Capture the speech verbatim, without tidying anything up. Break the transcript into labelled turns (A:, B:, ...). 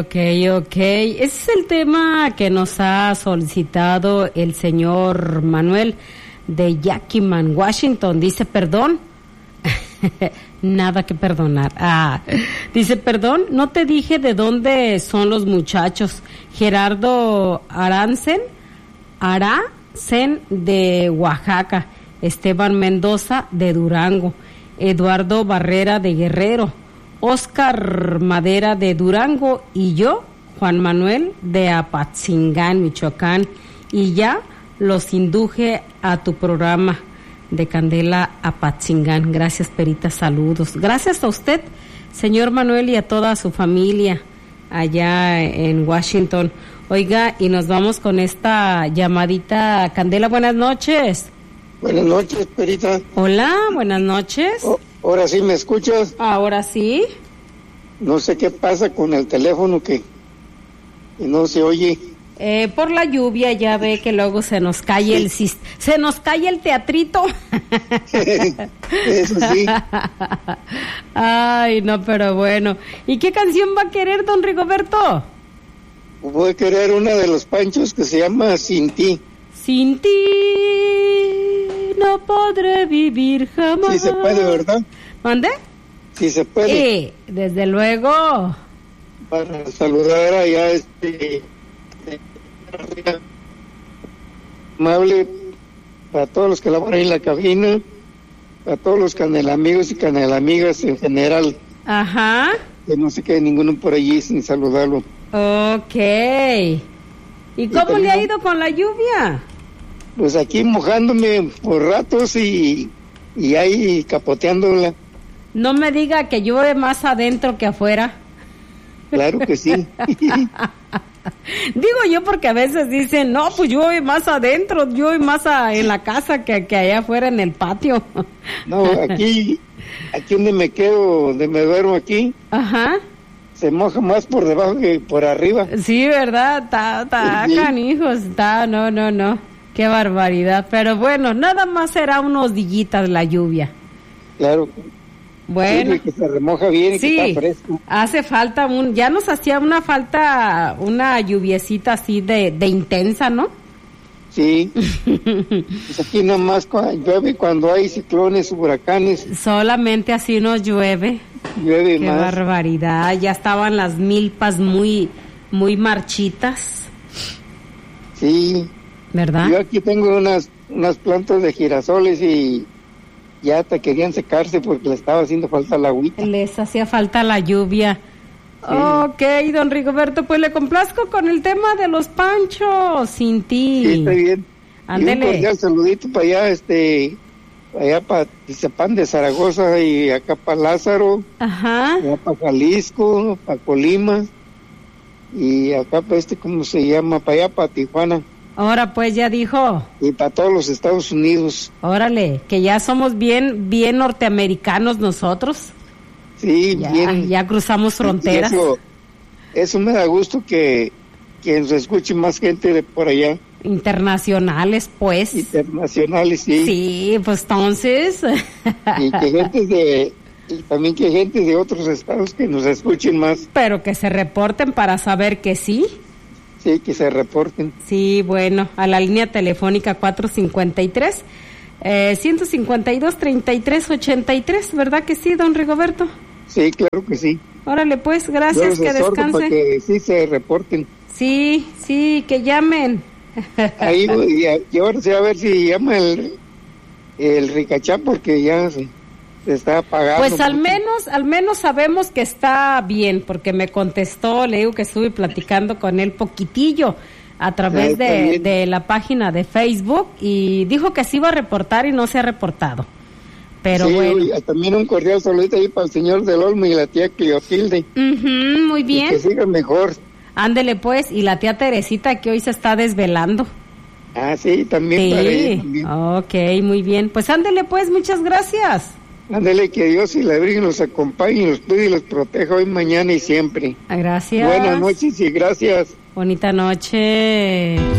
A: Ok, ok. Ese es el tema que nos ha solicitado el señor Manuel de Yakima, Washington. Dice, perdón. Nada que perdonar. Ah, dice, perdón, no te dije de dónde son los muchachos. Gerardo Arancen, Aracen de Oaxaca, Esteban Mendoza de Durango, Eduardo Barrera de Guerrero, Oscar Madera de Durango y yo, Juan Manuel de Apatzingán, Michoacán, y ya los induje a tu programa de Candela Apatzingán. Gracias, Perita, saludos. Gracias a usted, señor Manuel, y a toda su familia allá en Washington. Oiga, y nos vamos con esta llamadita. Candela, buenas noches.
B: Buenas noches, Perita.
A: Hola, buenas noches.
B: Oh, ¿ahora sí me escuchas?
A: Ahora sí.
B: No sé qué pasa con el teléfono que, que no se oye.
A: Eh, por la lluvia ya ve que luego se nos cae el se nos cae el teatrito.
B: Eso sí.
A: Ay, no, pero bueno. ¿Y qué canción va a querer, don Rigoberto?
B: Voy a querer una de los Panchos que se llama Sin Ti.
A: Sin ti no podré vivir jamás.
B: Sí se puede, ¿verdad?
A: ¿Mande?
B: Sí se puede.
A: Sí, desde luego.
B: Para saludar allá este amable para todos los que laboran en la cabina, para todos los canelamigos y canelamigas en general.
A: Ajá.
B: Que no se quede ninguno por allí sin saludarlo.
A: Ok. ¿Y cómo le ha ido con la lluvia?
B: Pues aquí mojándome por ratos y, y ahí capoteándola.
A: No me diga que llueve más adentro que afuera.
B: Claro que sí.
A: Digo yo porque a veces dicen, no, pues llueve más adentro, llueve más a, en la casa que, que allá afuera en el patio.
B: No, aquí, aquí donde me quedo, donde me duermo aquí.
A: Ajá.
B: Se moja más por debajo que por arriba.
A: Sí, ¿verdad? Está, está, sí. Canijos, está, no, no, no. Qué barbaridad. Pero bueno, nada más será unos dillitas la lluvia.
B: Claro.
A: Bueno.
B: Sí, que se remoja bien y
A: sí,
B: que está fresco.
A: Hace falta un, ya nos hacía una falta, una lluviecita así de, de intensa, ¿no?
B: Sí. Pues aquí nomás llueve cuando hay ciclones, huracanes.
A: Solamente así nos llueve.
B: Llueve
A: Qué
B: más.
A: Qué barbaridad, ya estaban las milpas muy, muy marchitas.
B: Sí.
A: ¿Verdad?
B: Yo aquí tengo unas, unas plantas de girasoles y ya hasta querían secarse porque le estaba haciendo falta la agüita.
A: Les hacía falta la lluvia. Sí. Ok, don Rigoberto, pues le complazco con el tema de los Panchos, Sin Ti.
B: Sí, está bien.
A: Ándele.
B: Y un cordial saludito para allá, este, allá para Tizapán de Zaragoza y acá para Lázaro.
A: Ajá.
B: Allá para Jalisco, para Colima y acá para este, ¿cómo se llama? Para allá para Tijuana.
A: Ahora pues ya dijo.
B: Y para todos los Estados Unidos.
A: Órale, que ya somos bien, bien norteamericanos nosotros.
B: Sí,
A: ya,
B: bien.
A: Ya cruzamos fronteras.
B: Eso, eso me da gusto que, que nos escuche más gente de por allá.
A: Internacionales, pues.
B: Internacionales, sí.
A: Sí, pues entonces.
B: Y que gente de, y también que gente de otros estados que nos escuchen más.
A: Pero que se reporten para saber que sí.
B: Sí, que se reporten.
A: Sí, bueno, a la línea telefónica cuatro cincuenta y tres, eh, ciento cincuenta y dos, treinta y tres ochenta y tres, ¿verdad que sí, don Rigoberto?
B: Sí, claro que sí.
A: Órale, pues, gracias, que descanse.
B: Para que sí se reporten.
A: Sí, sí, que llamen.
B: Ahí, y, y ahora sí, a ver si llama el, el Ricachá, porque ya se, se está apagando.
A: Pues al menos, al menos sabemos que está bien, porque me contestó, le digo que estuve platicando con él poquitillo a través de, de la página de Facebook y dijo que se iba a reportar y no se ha reportado. Pero
B: sí,
A: bueno.
B: Y también un cordial saludito ahí para el señor del Olmo y la tía Cleotilde.
A: Uh-huh, muy bien.
B: Y que siga mejor.
A: Ándele pues, y la tía Teresita que hoy se está desvelando.
B: Ah, sí, también
A: sí.
B: para ella también.
A: Ok, muy bien. Pues ándele pues, muchas gracias.
B: Ándele, que Dios y la Virgen los acompañe, los cuide y los proteja hoy, mañana y siempre.
A: Gracias.
B: Buenas noches y gracias.
A: Bonita noche.